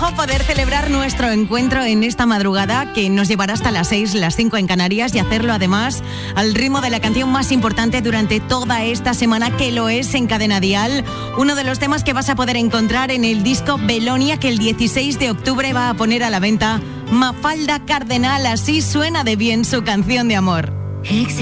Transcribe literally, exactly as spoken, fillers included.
lujo poder celebrar nuestro encuentro en esta madrugada que nos llevará hasta las seis, las cinco en Canarias, y hacerlo además al ritmo de la canción más importante durante toda esta semana, que lo es en Cadena Dial. Uno de los temas que vas a poder encontrar en el disco Belonia, que el dieciséis de octubre va a poner a la venta Mafalda Cardenal. Así suena de bien su canción de amor.